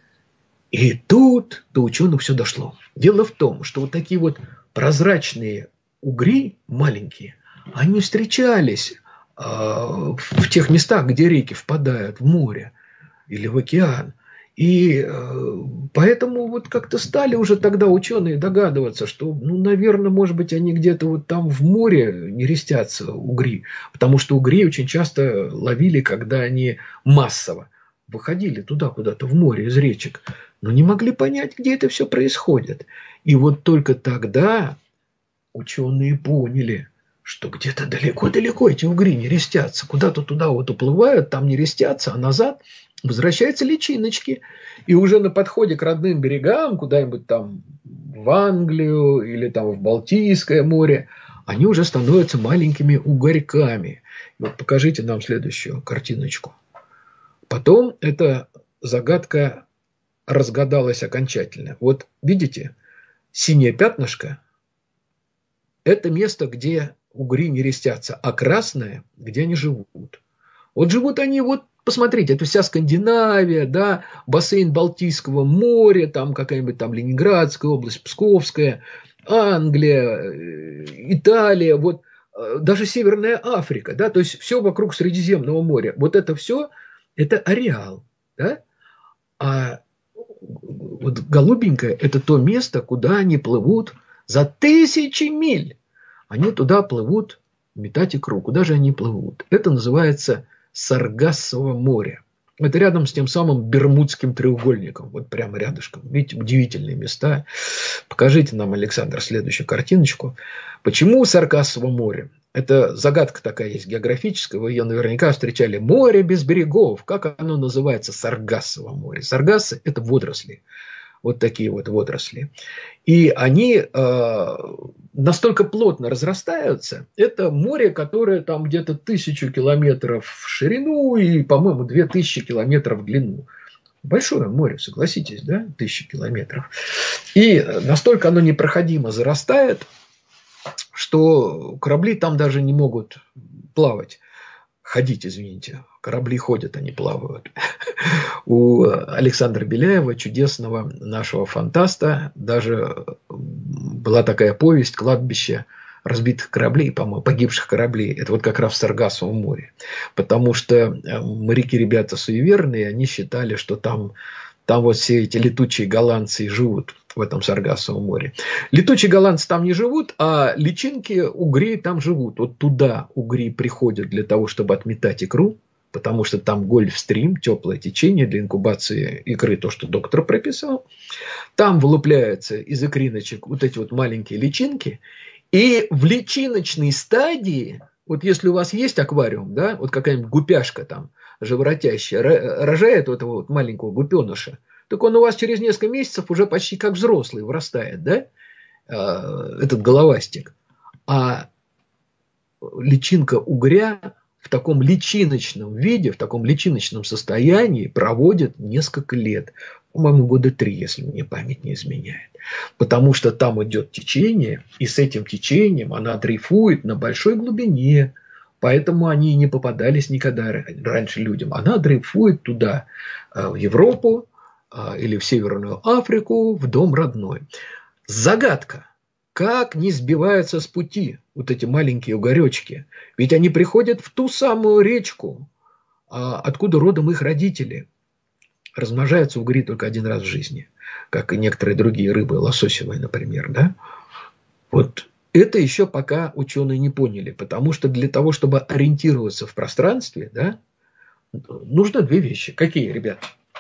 И тут до ученых все дошло. Дело в том, что вот такие вот прозрачные угри, маленькие, они встречались э, в тех местах, где реки впадают в море или в океан. И э, поэтому вот как-то стали уже тогда ученые догадываться, что, ну, наверное, может быть, они где-то вот там в море нерестятся, угри. Потому что угри очень часто ловили, когда они массово выходили туда куда-то в море из речек, но не могли понять, где это все происходит. И вот только тогда ученые поняли, что где-то далеко-далеко эти угри нерестятся. Куда-то туда вот уплывают, там нерестятся, а назад возвращаются личиночки. И уже на подходе к родным берегам, куда-нибудь там в Англию или там в Балтийское море, они уже становятся маленькими угорьками. И вот покажите нам следующую картиночку. Потом эта загадка разгадалась окончательно. Вот видите, синее пятнышко – это место, где угри нерестятся, а красное, где они живут. Вот живут они, вот посмотрите, это вся Скандинавия, да, бассейн Балтийского моря, там какая-нибудь там Ленинградская область, Псковская, Англия, Италия, вот даже Северная Африка, да, то есть все вокруг Средиземного моря. Вот это все, это ареал, да, а вот голубенькое – это то место, куда они плывут за тысячи миль. Они туда плывут метать икру. Куда же они плывут? Это называется Саргассово море. Это рядом с тем самым Бермудским треугольником. Вот прямо рядышком. Видите, удивительные места. Покажите нам, Александр, следующую картиночку. Почему Саргассово море? Это загадка такая есть географическая. Вы ее наверняка встречали. Море без берегов. Как оно называется? Саргассово море. Саргассы – это водоросли. Вот такие вот водоросли. И они э, настолько плотно разрастаются. Это море, которое там где-то тысячу километров в ширину и, по-моему, две тысячи километров в длину. Большое море, согласитесь, да? Тысячи километров. И настолько оно непроходимо зарастает, что корабли там даже не могут плавать. Ходить, извините. Корабли ходят, они плавают. У Александра Беляева, чудесного нашего фантаста, даже была такая повесть «Кладбище разбитых кораблей», по-моему, погибших кораблей. Это вот как раз в Саргассовом море. Потому что моряки, ребята суеверные, они считали, что там, там вот все эти летучие голландцы живут в этом Саргассовом море. Летучие голландцы там не живут, а личинки, угри там живут. Вот туда угри приходят для того, чтобы отметать икру, потому что там гольфстрим, теплое течение для инкубации икры, то, что доктор прописал. Там вылупляются из икриночек вот эти вот маленькие личинки. И в личиночной стадии, вот если у вас есть аквариум, да, вот какая-нибудь гупяшка там живородящая, рожает вот этого вот маленького гупеныша, так он у вас через несколько месяцев уже почти как взрослый вырастает, да, этот головастик. А личинка угря в таком личиночном виде, в таком личиночном состоянии проводит несколько лет. По-моему, года три, если мне память не изменяет. Потому что там идет течение, и с этим течением она дрейфует на большой глубине. Поэтому они не попадались никогда раньше людям. Она дрейфует туда, в Европу или в Северную Африку, в дом родной. Загадка. Как не сбиваются с пути вот эти маленькие угоречки? Ведь они приходят в ту самую речку, откуда родом их родители. Размножаются угри только один раз в жизни, как и некоторые другие рыбы, лососевые, например. Да? Вот это еще пока ученые не поняли, потому что для того, чтобы ориентироваться в пространстве, да, нужно две вещи. Какие, ребят?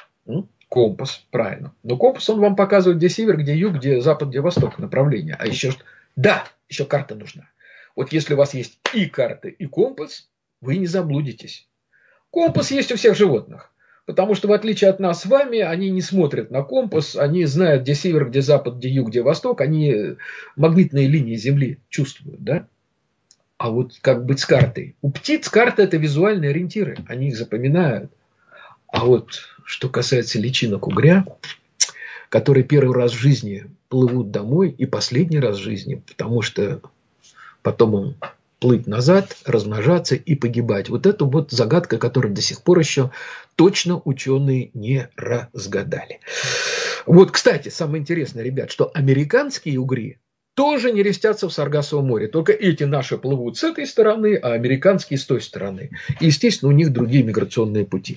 Компас, правильно. Но компас, он вам показывает, где север, где юг, где запад, где восток, направление. А еще что? Да, еще карта нужна. Вот если у вас есть и карта, и компас, вы не заблудитесь. Компас есть у всех животных. Потому что, в отличие от нас с вами, они не смотрят на компас, они знают, где север, где запад, где юг, где восток, они магнитные линии Земли чувствуют, да? А вот как быть с картой? У птиц карта – это визуальные ориентиры, они их запоминают. А вот что касается личинок угря, которые первый раз в жизни плывут домой и последний раз в жизни, потому что потом он плыть назад, размножаться и погибать. Вот это вот загадка, которую до сих пор еще точно ученые не разгадали. Вот, кстати, самое интересное, ребят, что американские угри тоже не рестятся в Саргассовом море. Только эти наши плывут с этой стороны, а американские с той стороны. И, естественно, у них другие миграционные пути.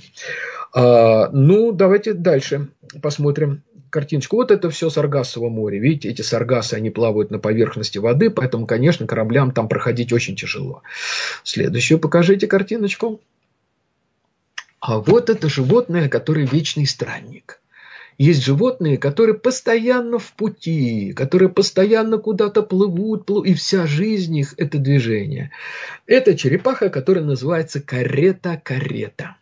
А, ну, давайте дальше посмотрим картиночку. Вот это все Саргассово море. Видите, эти саргассы, они плавают на поверхности воды, поэтому, конечно, кораблям там проходить очень тяжело. Следующую покажите картиночку. А вот это животное, которое вечный странник. Есть животные, которые постоянно в пути, которые постоянно куда-то плывут, плывут, и вся жизнь их – это движение. Это черепаха, которая называется карета-карета.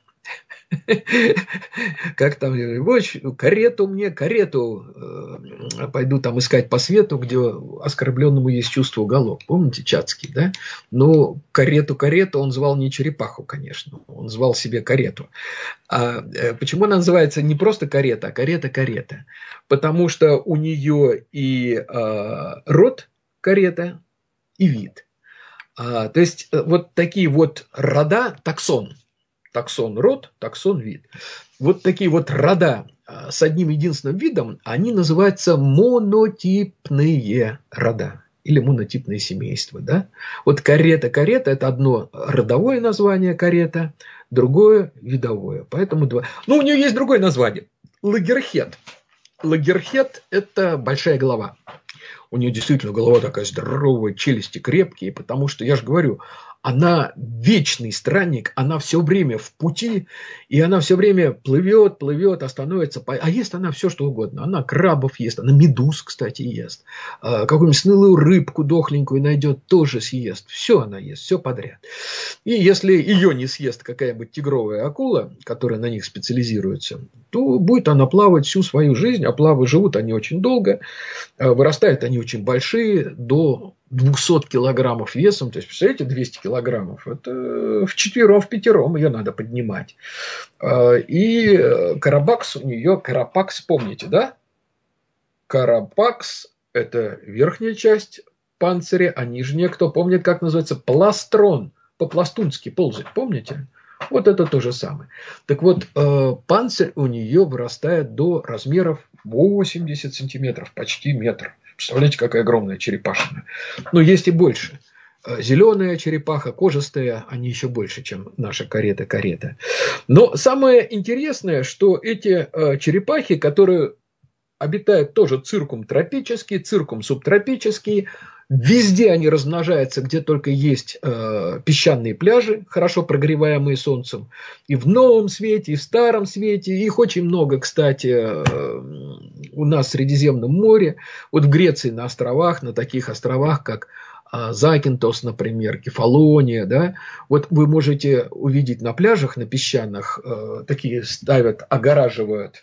Как там, карету мне, карету, пойду там искать по свету, где оскорбленному есть чувство уголок. Помните Чацкий, да? Но карету-карету он звал не черепаху, конечно, он звал себе карету. А почему она называется не просто карета, а карета-карета? Потому что у нее и а, род карета, и вид. А, то есть вот такие вот рода, таксон. Таксон род, таксон вид. Вот такие вот рода с одним единственным видом, они называются монотипные рода или монотипные семейства. Да? Вот карета-карета – это одно родовое название карета, другое видовое. Поэтому два. Ну, у нее есть другое название – лагерхет. Лагерхет – это большая голова. У нее действительно голова такая здоровая, челюсти крепкие, потому что, я же говорю, она вечный странник, она все время в пути, и она все время плывет, плывет, остановится. А ест она все, что угодно. Она крабов ест, она медуз, кстати, ест. Какую-нибудь снылую рыбку дохленькую найдет, тоже съест. Все она ест, все подряд. И если ее не съест какая-нибудь тигровая акула, которая на них специализируется, то будет она плавать всю свою жизнь, а плавы живут они очень долго, вырастают они очень большие, до двухсот килограммов весом, то есть, представляете, двести килограммов, это вчетвером, в пятером ее надо поднимать. И карапакс у нее, карапакс, помните, да? Карапакс – это верхняя часть панциря, а нижняя, кто помнит, как называется, пластрон, по-пластунски ползать, помните? Вот это то же самое. Так вот, панцирь у нее вырастает до размеров восемьдесят сантиметров, почти метр. Представляете, какая огромная черепашина. Но есть и больше. Зеленая черепаха, кожистая, они еще больше, чем наша карета-карета. Но самое интересное, что эти черепахи, которые обитают тоже циркум тропический, циркум субтропический, везде они размножаются, где только есть э, песчаные пляжи, хорошо прогреваемые солнцем. И в Новом Свете, и в Старом Свете. Их очень много, кстати, э, у нас в Средиземном море. Вот в Греции на островах, на таких островах, как э, Закинтос, например, Кефалония. Да? Вот вы можете увидеть на пляжах, на песчаных, э, такие ставят, огораживают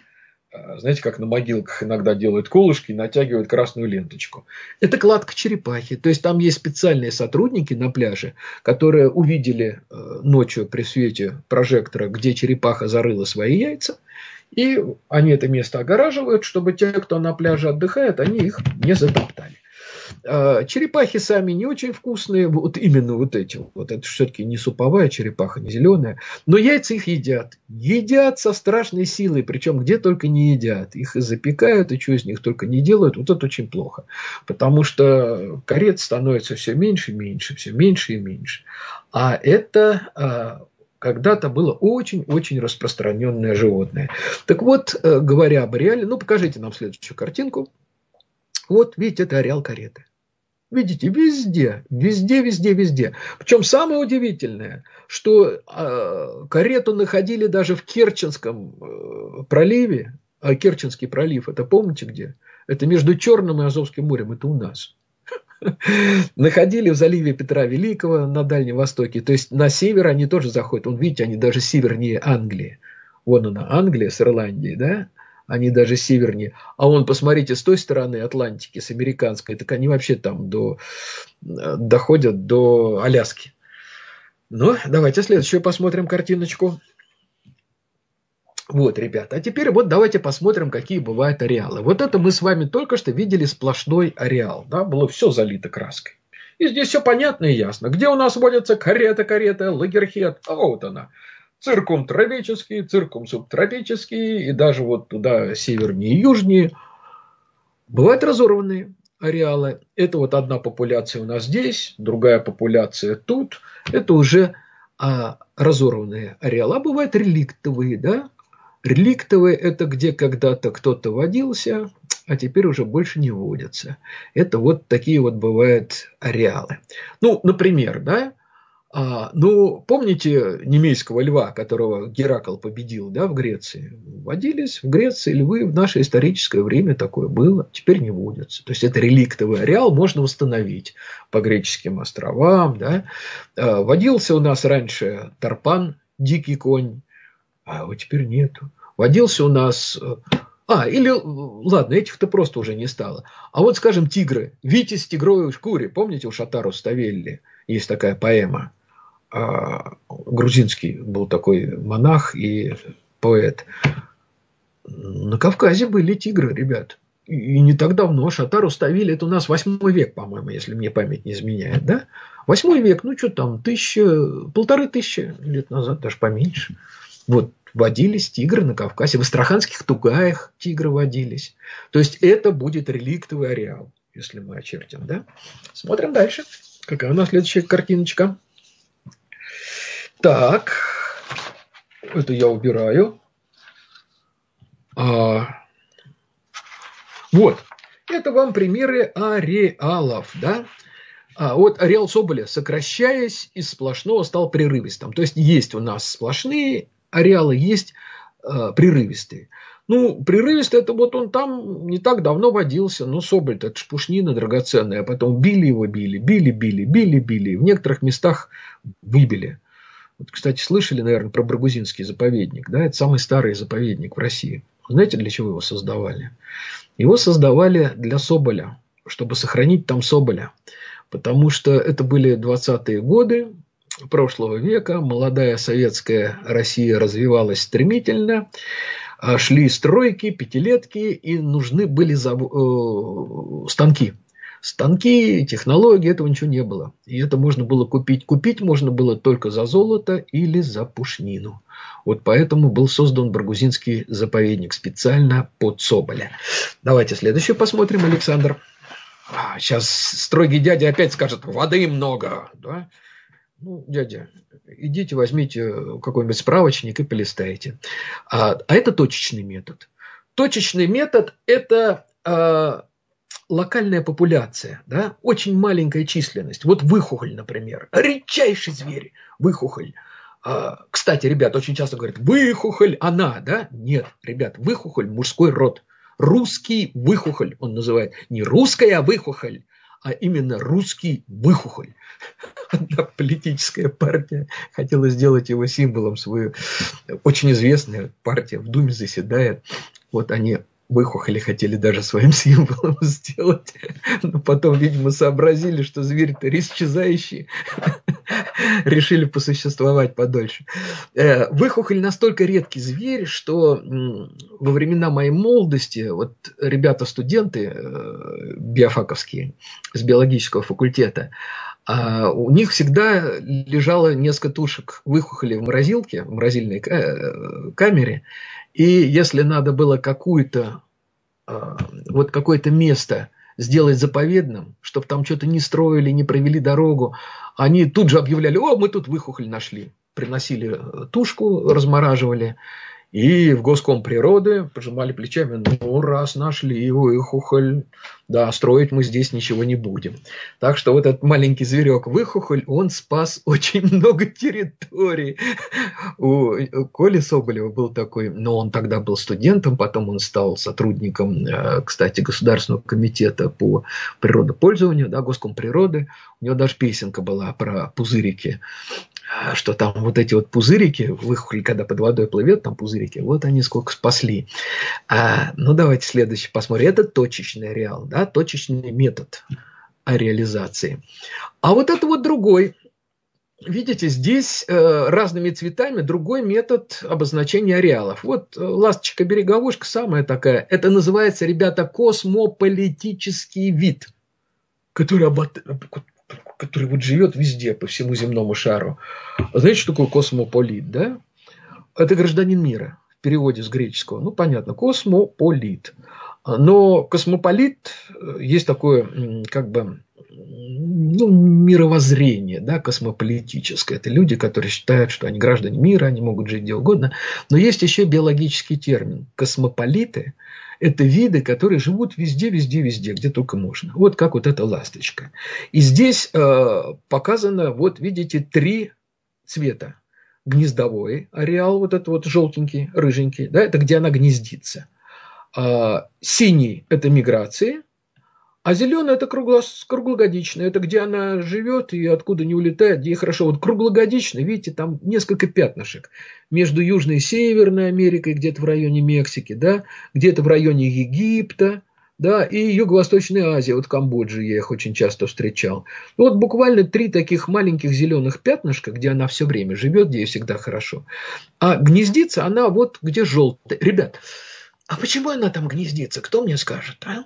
Знаете, как на могилках иногда делают колышки и натягивают красную ленточку. Это кладка черепахи. То есть там есть специальные сотрудники на пляже, которые увидели ночью при свете прожектора, где черепаха зарыла свои яйца. И они это место огораживают, чтобы те, кто на пляже отдыхает, они их не затоптали. Черепахи сами не очень вкусные, вот именно вот эти. Вот это все-таки не суповая черепаха, не зеленая. Но яйца их едят. Едят со страшной силой, причем где только не едят. Их и запекают, и что из них только не делают. Вот это очень плохо. Потому что карет становится все меньше и меньше, все меньше и меньше. А это когда-то было очень-очень распространенное животное. Так вот, говоря об ареале, ну покажите нам следующую картинку. Вот, видите, это ареал кареты. Видите, везде, везде, везде, везде. Причем самое удивительное, что э, карету находили даже в Керченском э, проливе. А Керченский пролив, это помните где? Это между Черным и Азовским морем, это у нас. Находили в заливе Петра Великого на Дальнем Востоке. То есть на север они тоже заходят. Вон, видите, они даже севернее Англии. Вон она, Англия с Ирландией, да? Они даже севернее. А вон, посмотрите, с той стороны Атлантики, с американской, так они вообще там до, доходят до Аляски. Ну, давайте следующую посмотрим картиночку. Вот, ребята. А теперь вот давайте посмотрим, какие бывают ареалы. Вот это мы с вами только что видели сплошной ареал. Да? Было все залито краской. И здесь все понятно и ясно. Где у нас водятся карета, карета, лагерхед. А вот она. Циркум тропический, циркум субтропический, и даже вот туда севернее и южнее. Бывают разорванные ареалы. Это вот одна популяция у нас здесь, другая популяция тут. Это уже а, разорванные ареалы. А бывают реликтовые, да? Реликтовые – это где когда-то кто-то водился, а теперь уже больше не водятся. Это вот такие вот бывают ареалы. Ну, например, да? А, ну, помните немейского льва, которого Геракл победил, да, в Греции? Водились в Греции львы, в наше историческое время такое было, теперь не водятся. То есть это реликтовый ареал, можно восстановить по греческим островам. Да. А, водился у нас раньше тарпан, дикий конь, а его теперь нету. Водился у нас... А, или, ладно, этих-то просто уже не стало. А вот, скажем, тигры. Витязь в тигровой шкуре. Помните, у Шотаро Ставелли есть такая поэма? Грузинский был такой монах и поэт. На Кавказе были тигры, ребят. И не так давно. Шотаро Ставелли, это у нас восьмой век, по-моему, если мне память не изменяет. Да? Восьмой век, ну что там, тысяча, полторы тысячи лет назад, даже поменьше. Вот. Водились тигры на Кавказе. В астраханских тугаях тигры водились. То есть это будет реликтовый ареал, если мы очертим. Да? Смотрим дальше. Какая у нас следующая картиночка? Так, это я убираю. А, вот, это вам примеры ареалов, да? А, вот ареал Соболя, сокращаясь из сплошного, стал прерывистым. То есть есть у нас сплошные ареалы, есть а, прерывистые. Ну, прерывистый, это вот он там не так давно водился. Ну, Соболь-то, это ж пушнина драгоценная. А потом били его, били, били, били, били, били. В некоторых местах выбили. Вот, кстати, слышали, наверное, про Баргузинский заповедник. Да? Это самый старый заповедник в России. Знаете, для чего его создавали? Его создавали для соболя, чтобы сохранить там соболя. Потому что это были двадцатые годы прошлого века. Молодая советская Россия развивалась стремительно. Шли стройки, пятилетки, и нужны были зав... станки. Станки, технологии, этого ничего не было. И это можно было купить. Купить можно было только за золото или за пушнину. Вот поэтому был создан Баргузинский заповедник специально под соболя. Давайте следующее посмотрим, Александр. А, сейчас строгий дядя опять скажет, воды много. Да? Ну, дядя, идите, возьмите какой-нибудь справочник и полистайте. А, а это точечный метод. Точечный метод – это... А, локальная популяция, да, очень маленькая численность. Вот выхухоль, например, редчайший зверь, выхухоль. А, кстати, ребят, очень часто говорят, выхухоль, она, да? Нет, ребят, выхухоль – мужской род. Русский выхухоль он называет. Не русская выхухоль, а именно русский выхухоль. Одна политическая партия хотела сделать его символом свою. Очень известная партия в Думе заседает. Вот они выхухоли хотели даже своим символом сделать, но потом, видимо, сообразили, что зверь-то исчезающий, решили посуществовать подольше. Выхухоль настолько редкий зверь, что во времена моей молодости вот ребята-студенты биофаковские с биологического факультета, у них всегда лежало несколько тушек выхухоли в морозилке, в морозильной камере, и если надо было какую-то, вот какое-то место сделать заповедным, чтобы там что-то не строили, не провели дорогу, они тут же объявляли: о, мы тут выхухоль нашли. Приносили тушку, размораживали, и в Госкомприроды пожимали плечами: ну, раз нашли выхухоль, да, строить мы здесь ничего не будем. Так что вот этот маленький зверек выхухоль, он спас очень много территорий. У Коли Соболева был такой, но он тогда был студентом, потом он стал сотрудником, кстати, Государственного комитета по природопользованию, да, Госкомприроды. У него даже песенка была про пузырики, что там вот эти вот пузырики, выхухоль, когда под водой плывет, там пузырики, вот они сколько спасли. А, ну, давайте следующий посмотрим. Это точечный ареал, да, точечный метод ареализации. А вот это вот другой. Видите, здесь э, разными цветами другой метод обозначения ареалов. Вот э, ласточка-береговушка самая такая. Это называется, ребята, космополитический вид, который обот... который вот живет везде, по всему земному шару. Знаете, что такое космополит, да? Это гражданин мира, в переводе с греческого. Ну, понятно, космополит. Но космополит, есть такое, как бы, ну, мировоззрение, да, космополитическое. Это люди, которые считают, что они граждане мира, они могут жить где угодно. Но есть еще биологический термин. Космополиты – это виды, которые живут везде, везде, везде, где только можно. Вот как вот эта ласточка. И здесь э, показано, вот видите, три цвета. Гнездовой ареал, вот этот вот желтенький, рыженький, да, это где она гнездится. А, синий – это миграции, а зеленый – это круглогодичный, это где она живет и откуда не улетает, где ей хорошо. Вот круглогодичный, видите, там несколько пятнышек между Южной и Северной Америкой, где-то в районе Мексики, да, где-то в районе Египта, да, и Юго-Восточной Азии, вот в Камбодже я их очень часто встречал. Вот буквально три таких маленьких зеленых пятнышка, где она все время живет, где ей всегда хорошо. А гнездится она вот где желтая. Ребят, а почему она там гнездится? Кто мне скажет, а?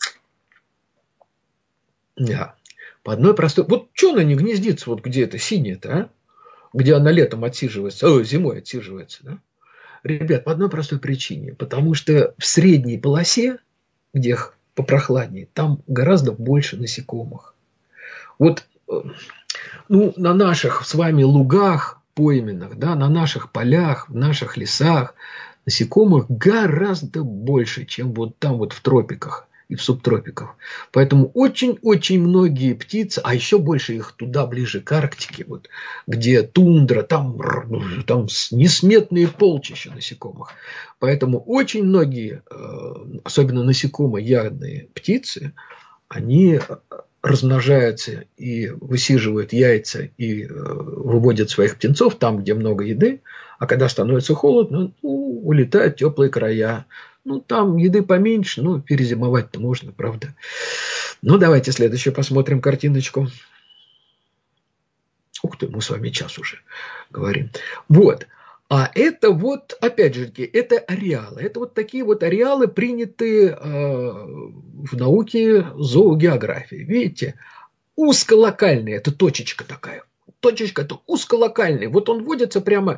Да, по одной простой... Вот что она не гнездится, вот где это синее-то, а? Где она летом отсиживается, о, зимой отсиживается, да? Ребят, по одной простой причине. Потому что в средней полосе, где попрохладнее, там гораздо больше насекомых. Вот, ну, на наших с вами лугах пойменных, да, на наших полях, в наших лесах насекомых гораздо больше, чем вот там вот в тропиках и в субтропиках. Поэтому очень-очень многие птицы, а еще больше их туда, ближе к Арктике, вот, где тундра, там, там несметные полчища насекомых. Поэтому очень многие, особенно насекомоядные птицы, они размножаются и высиживают яйца и выводят своих птенцов там, где много еды, а когда становится холодно, ну, улетают в теплые края. Ну, там еды поменьше, ну, перезимовать-то можно, правда. Ну, давайте следующую посмотрим картиночку. Ух ты, мы с вами час уже говорим. Вот. А это вот, опять же, это ареалы. Это вот такие вот ареалы, принятые э, в науке зоогеографии. Видите? Узколокальные, это точечка такая. Точечка, это узколокальный. Вот он водится прямо...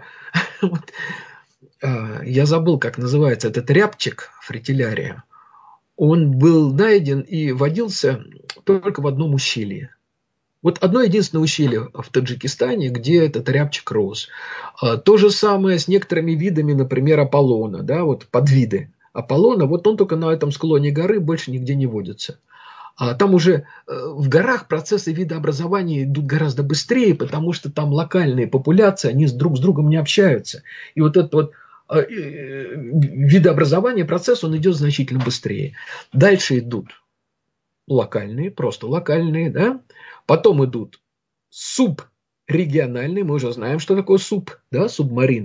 Я забыл, как называется этот рябчик фритиллярия. Он был найден и водился только в одном ущелье. Вот одно единственное ущелье в Таджикистане, где этот рябчик рос. То же самое с некоторыми видами, например, Аполлона, да, вот подвиды Аполлона. Вот он только на этом склоне горы, больше нигде не водится. А там уже в горах процессы видообразования идут гораздо быстрее, потому что там локальные популяции, они друг с другом не общаются. И вот этот вот видообразование, процесс, он идет значительно быстрее. Дальше идут локальные, просто локальные, да. Потом идут субрегиональные, мы уже знаем, что такое суб, да, субмарина.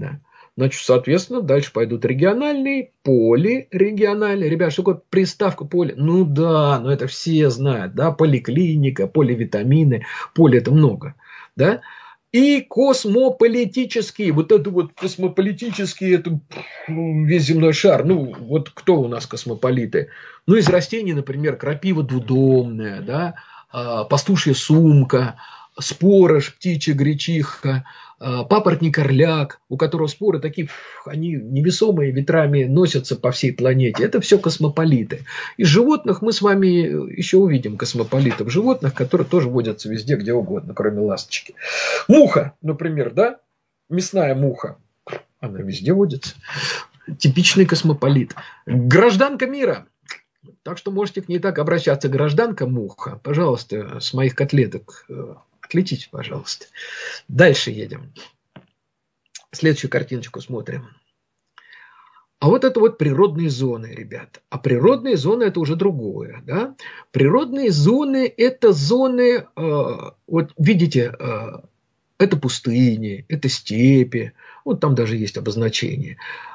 Значит, соответственно, дальше пойдут региональные, полирегиональные. Ребят, что такое приставка поле? Ну да, но это все знают, да, поликлиника, поливитамины, поле это много, да. И космополитические, вот это вот космополитические, это весь земной шар. Ну, вот кто у нас космополиты? Ну, из растений, например, крапива двудомная, да, пастушья сумка, спорож, птичья гречиха, папоротник-орляк, у которого споры такие, они невесомые, ветрами носятся по всей планете. Это все космополиты. Из животных мы с вами еще увидим космополитов. Животных, которые тоже водятся везде, где угодно, кроме ласточки. Муха, например, да? Мясная муха. Она везде водится. Типичный космополит. Гражданка мира. Так что можете к ней так обращаться. Гражданка муха. Пожалуйста, с моих котлеток отлетите, пожалуйста. Дальше едем. Следующую картиночку смотрим. А вот это вот природные зоны, ребят. А природные зоны это уже другое. Да? Природные зоны это зоны, э, вот видите, э, это пустыни, это степи. Вот там даже есть обозначение.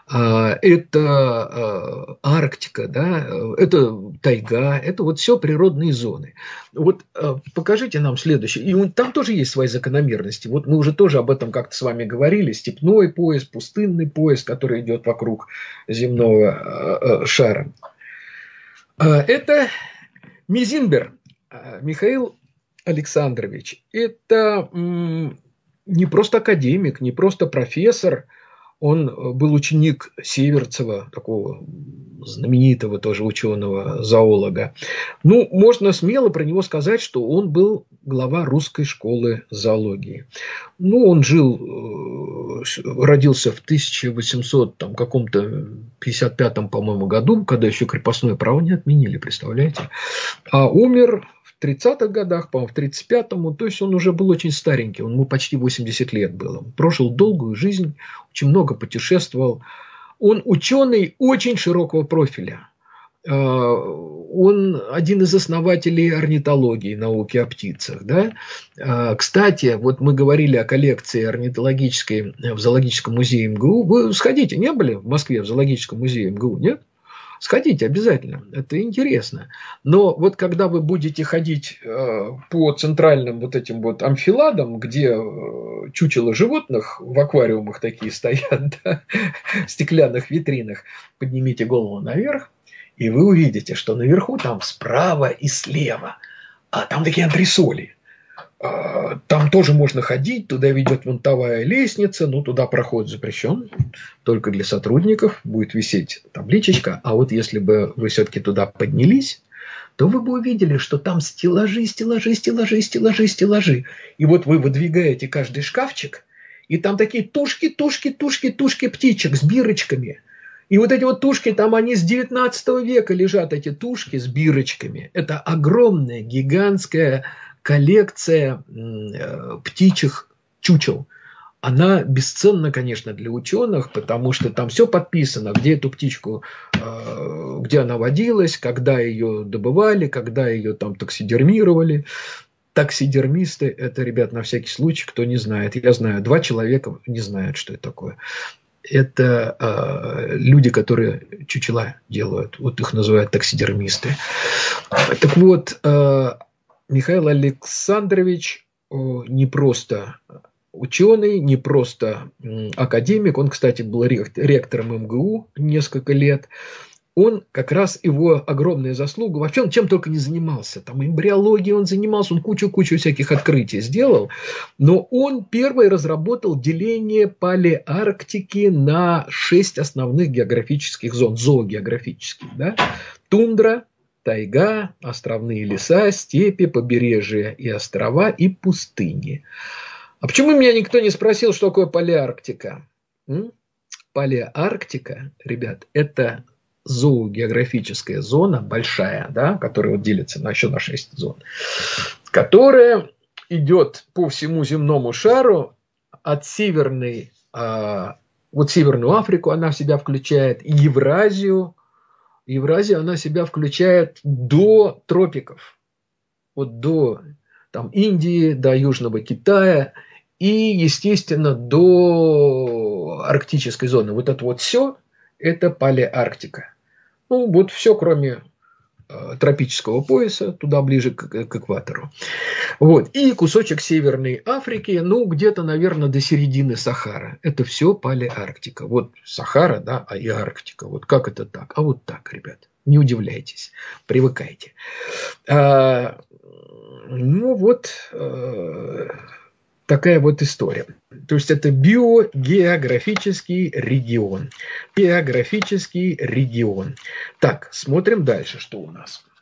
Это Арктика, да, это тайга, это вот все природные зоны. Вот покажите нам следующее. И там тоже есть свои закономерности. Вот мы уже тоже об этом как-то с вами говорили. Степной пояс, пустынный пояс, который идет вокруг земного шара. Это Мизинбер Михаил Александрович. Это не просто академик, не просто профессор, он был ученик Северцева, такого знаменитого тоже ученого, зоолога. Ну, можно смело про него сказать, что он был глава русской школы зоологии. Ну, он жил, родился в тысяча восемьсот пятьдесят пятом, по-моему, году, когда еще крепостное право не отменили, представляете? А умер в тридцатых годах, по-моему, в тридцать пятом, то есть он уже был очень старенький, ему почти восемьдесят лет было. Он прожил долгую жизнь, очень много путешествовал. Он ученый очень широкого профиля. Он один из основателей орнитологии, науки о птицах. Да? Кстати, вот мы говорили о коллекции орнитологической в зоологическом музее МГУ. Вы сходите, не были в Москве в зоологическом музее МГУ, нет? Сходите обязательно, это интересно. Но вот когда вы будете ходить по центральным вот этим вот амфиладам, где чучела животных в аквариумах такие стоят, да, в стеклянных витринах, поднимите голову наверх, и вы увидите, что наверху там справа и слева, а там такие антресоли. Там тоже можно ходить, туда ведет винтовая лестница, но туда проход запрещен, только для сотрудников, будет висеть табличечка. А вот если бы вы все-таки туда поднялись, то вы бы увидели, что там стеллажи, стеллажи, стеллажи, стеллажи, стеллажи. И вот вы выдвигаете каждый шкафчик, и там такие тушки, тушки, тушки, тушки птичек с бирочками. И вот эти вот тушки, там они с девятнадцатого века лежат, эти тушки с бирочками. Это огромная, гигантская коллекция птичьих чучел. Она бесценна, конечно, для ученых, потому что там все подписано, где эту птичку, где она водилась, когда ее добывали, когда ее там таксидермировали. Таксидермисты – это, ребят, на всякий случай, кто не знает. Я знаю, два человека не знают, что это такое. Это э, люди, которые чучела делают. Вот их называют таксидермисты. Так вот, э, Михаил Александрович не просто ученый, не просто академик. Он, кстати, был ректором МГУ несколько лет. Он как раз, его огромная заслуга, вообще он чем только не занимался. Там эмбриологией он занимался, он кучу-кучу всяких открытий сделал. Но он первый разработал деление палеарктики на шесть основных географических зон, зоогеографических. Да? Тундра, тайга, островные леса, степи, побережья и острова, и пустыни. А почему меня никто не спросил, что такое палеарктика? М? Палеарктика, ребят, это зоогеографическая зона, большая, да, которая вот делится на, еще на шесть зон, которая идет по всему земному шару от северной, а, вот Северную Африку она в себя включает, и Евразию, Евразия, она себя включает до тропиков, вот до там, Индии, до Южного Китая и, естественно, до арктической зоны, вот это вот все, это палеарктика. Ну, вот все, кроме тропического пояса, туда ближе к, к экватору. Вот. И кусочек Северной Африки, ну, где-то, наверное, до середины Сахара. Это все палеарктика. Вот Сахара, да, а и Арктика. Вот как это так? А вот так, ребят. Не удивляйтесь. Привыкайте. А, ну, вот а, такая вот история. То есть это биогеографический регион. Географический регион. Так, смотрим дальше, что у нас.